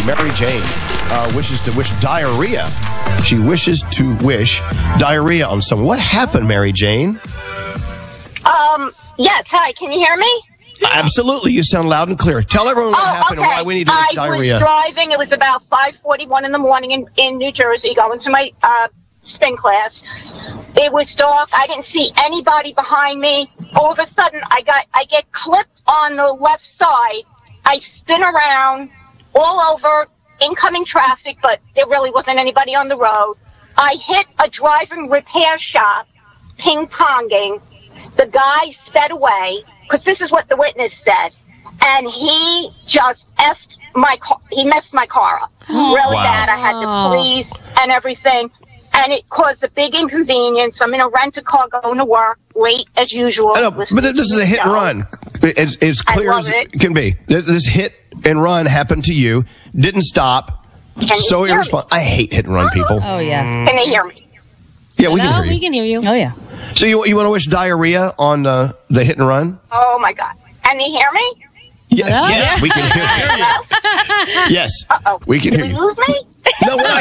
Mary Jane wishes to wish diarrhea. She wishes to wish diarrhea on someone. What happened, Mary Jane? Yes. Hi. Can you hear me? Absolutely. You sound loud and clear. Tell everyone what happened and why we need to wish diarrhea. I was driving. It was about 5:41 in the morning in New Jersey, going to my spin class. It was dark. I didn't see anybody behind me. All of a sudden, I get clipped on the left side. I spin around all over incoming traffic, but there really wasn't anybody on the road. I hit a driving repair shop, ping-ponging. The guy sped away, because this is what the witness said, and he just effed my car. He messed my car up really bad. I had the police and everything, and it caused a big inconvenience. I'm in a rent-a-car going to work late as usual. I know, but this is a hit and run. It's clear as it can be. This hit and run happened to you. Didn't stop. So irresponsible. I hate hit and run people. Oh, yeah. Can they hear me? Yeah, we can hear you. We can hear you. Oh, yeah. So you want to wish diarrhea on the hit and run? Oh, my God. Can they hear me? Yes, we can hear you. Yes, we can hear you. Did we lose me? No, we're not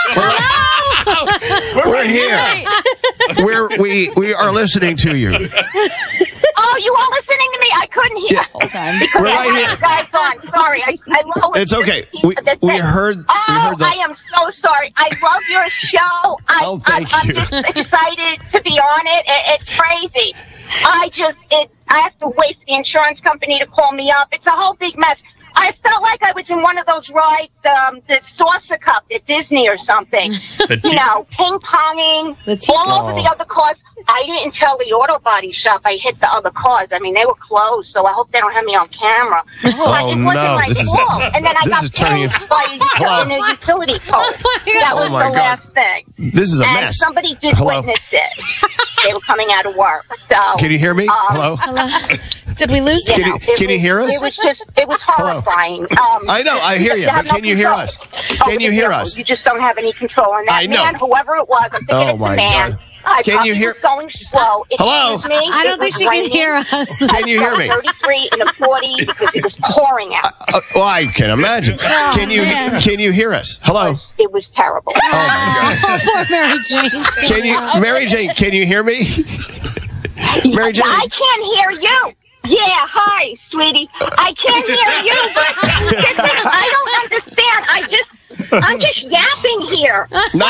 here. We're here. We are listening to you. Oh, you are listening to me? I couldn't hear. Yeah. Because we're right here. You guys on. Sorry, I love it's okay. We heard. I am so sorry. I love your show. Thank you. I'm just excited to be on it. It's crazy. I have to wait for the insurance company to call me up. It's a whole big mess. I felt like I was in one of those rides, the Saucer Cup at Disney or something. Ping-ponging all over the other cars. I didn't tell the auto body shop I hit the other cars. I mean, they were closed, so I hope they don't have me on camera. It wasn't my fault. And then I got pinged by in a utility pole. That was the last thing. This is a mess. And somebody did witness it. They were coming out of work. So can you hear me? Hello? Did we lose you? Can you hear us? It was horrifying. I know, I hear you, but can you hear us? Can you hear us? You just don't have any control on that. I know. Man, whoever it was, I'm thinking it's a man. God. Can you hear? Was going slow. Hello? Me. I don't think she can hear us. Can you hear me? 33 and a 40 because it was pouring out. Well, I can imagine. Can you hear us? Hello? It was terrible. Oh my God. Poor Mary Jane. Mary Jane, can you hear me? Mary Jane. I can't hear you. Yeah, hi, sweetie. I can't hear you, but I don't understand. I'm just yapping here. No.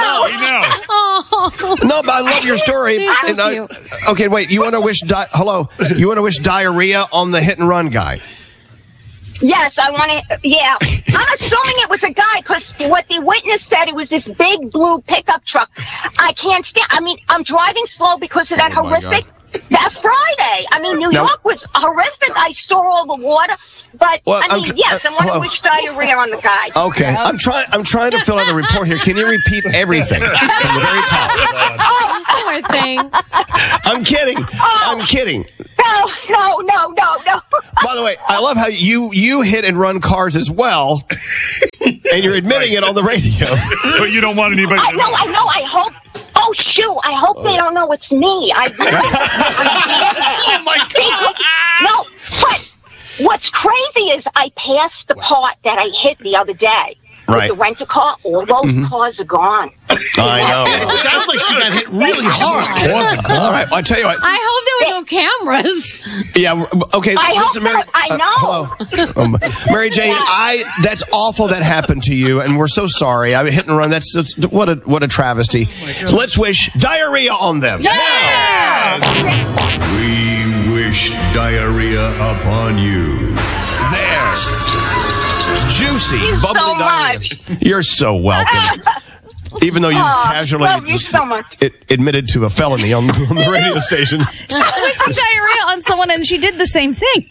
No, but I love your story. Okay, wait. You want to wish You want to wish diarrhea on the hit and run guy? Yes, I want to. Yeah, I'm assuming it was a guy because what the witness said, it was this big blue pickup truck. I can't stand. I mean, I'm driving slow because of that horrific. That Friday. I mean, New York was horrific. I saw all the water. But, yes, I want to wish diarrhea on the guy. Okay. I'm trying to fill out the report here. Can you repeat everything from the very top? Poor thing. I'm kidding. I'm kidding. No. By the way, I love how you hit and run cars as well, and you're admitting it on the radio. But you don't want anybody to know. I know. I hope. Oh, shoot. I hope they don't know it's me. Oh, my God. No, but what's crazy is I passed the part that I hit the other day. Right. With the rent-a-car, all those cars are gone. I know. It sounds like she got hit really hard. All right, I'll tell you what. I hope there were no cameras. Yeah, okay. Listen, Mary, I know. Hello. Mary Jane, that's awful that happened to you, and we're so sorry. I mean, hit and run, that's what a travesty. So let's wish diarrhea on them. Yeah! We wish diarrhea upon you. There. Juicy, Thank you bubbly so diarrhea. much. You're so welcome. Even though you casually love you so much. admitted to a felony on the radio station. She was wishing diarrhea on someone, and she did the same thing.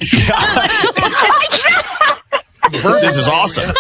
This is awesome.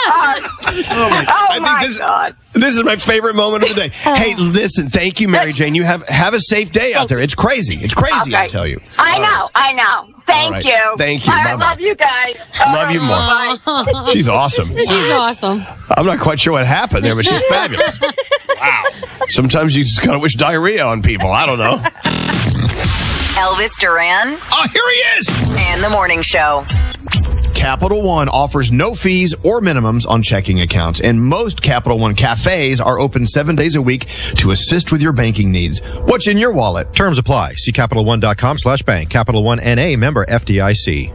This is my favorite moment of the day. Hey, listen, thank you, Mary Jane. You have a safe day out there. It's crazy. It's crazy, I tell you. I know. Thank you. Thank you. I love you guys. Love you more. She's awesome. She's awesome. I'm not quite sure what happened there, but she's fabulous. Wow. Sometimes you just gotta wish diarrhea on people. I don't know. Elvis Duran. Oh, here he is. And the Morning Show. Capital One offers no fees or minimums on checking accounts, and most Capital One cafes are open 7 days a week to assist with your banking needs. What's in your wallet? Terms apply. See CapitalOne.com/bank. Capital One N.A. member FDIC.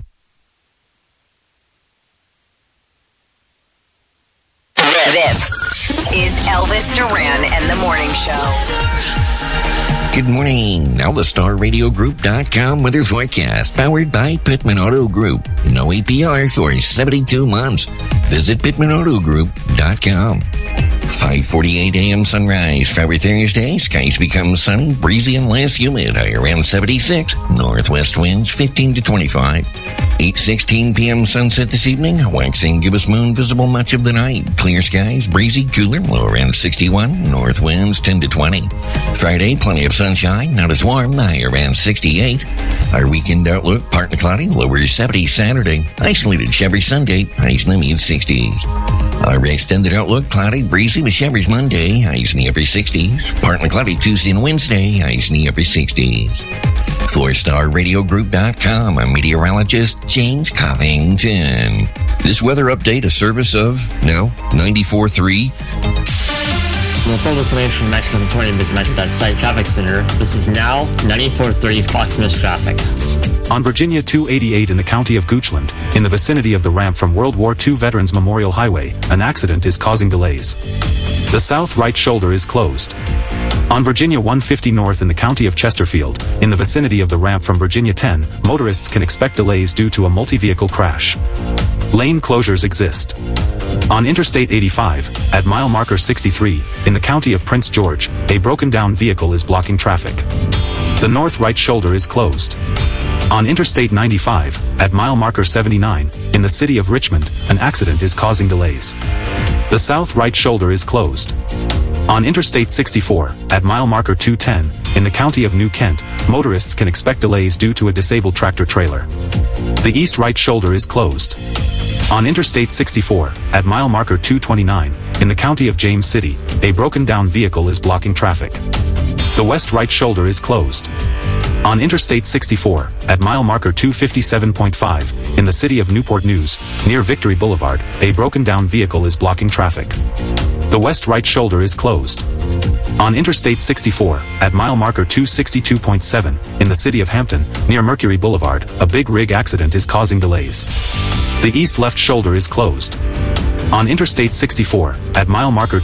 This is Elvis Duran and the Morning Show. Good morning. Now the StarRadioGroup.com weather forecast, powered by Pittman Auto Group. No APR for 72 months. Visit PittmanAutoGroup.com. 5:48 a.m. sunrise. For Thursday, skies become sunny, breezy, and less humid. High around 76. Northwest winds 15 to 25. 8:16 p.m. sunset this evening. Waxing gibbous moon visible much of the night. Clear skies, breezy, cooler, low around 61. North winds 10 to 20. Friday, plenty of sunshine, not as warm. High around 68. Our weekend outlook, partly cloudy, lower 70 Saturday. Isolated showery Sunday, highs in the mid 60s. Our extended outlook, cloudy, breezy with showers Monday, highs in the upper 60s. Partly cloudy Tuesday and Wednesday, highs in the upper 60s. For StarRadioGroup.com, I'm meteorologist James Covington. This weather update, a service of, 94.3. Well, full information mentioned on the 20 is mentioned at Site Traffic Center. This is now 94.3 Fox News traffic. On Virginia 288 in the county of Goochland, in the vicinity of the ramp from World War II Veterans Memorial Highway, an accident is causing delays. The south right shoulder is closed. On Virginia 150 North in the county of Chesterfield, in the vicinity of the ramp from Virginia 10, motorists can expect delays due to a multi-vehicle crash. Lane closures exist. On Interstate 85, at mile marker 63, in the county of Prince George, a broken-down vehicle is blocking traffic. The north right shoulder is closed. On Interstate 95, at mile marker 79, in the city of Richmond, an accident is causing delays. The south right shoulder is closed. On Interstate 64, at mile marker 210, in the county of New Kent, motorists can expect delays due to a disabled tractor-trailer. The east right shoulder is closed. On Interstate 64, at mile marker 229, in the county of James City, a broken-down vehicle is blocking traffic. The west right shoulder is closed. On Interstate 64, at mile marker 257.5, in the city of Newport News, near Victory Boulevard, a broken-down vehicle is blocking traffic. The west right shoulder is closed. On Interstate 64, at mile marker 262.7, in the city of Hampton, near Mercury Boulevard, a big rig accident is causing delays. The east left shoulder is closed. On Interstate 64, at mile marker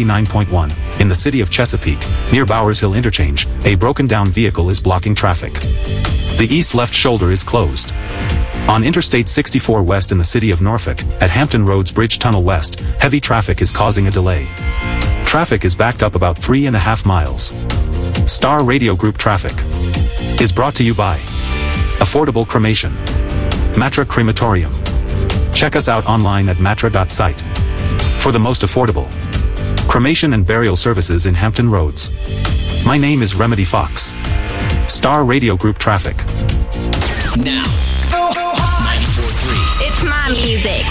299.1, in the city of Chesapeake, near Bowers Hill Interchange, a broken-down vehicle is blocking traffic. The east left shoulder is closed. On Interstate 64 West in the city of Norfolk, at Hampton Roads Bridge Tunnel West, heavy traffic is causing a delay. Traffic is backed up about 3.5 miles. Star Radio Group Traffic is brought to you by Affordable Cremation, Matra Crematorium. Check us out online at matra.site for the most affordable cremation and burial services in Hampton Roads. My name is Remedy Fox. Star Radio Group Traffic. Now, 94.3. It's my music.